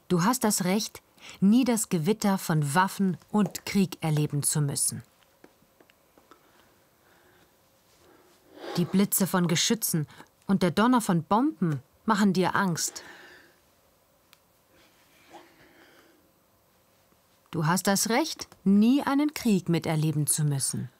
Du hast das Recht, nie das Gewitter von Waffen und Krieg erleben zu müssen. Die Blitze von Geschützen und der Donner von Bomben machen dir Angst. Du hast das Recht, nie einen Krieg miterleben zu müssen.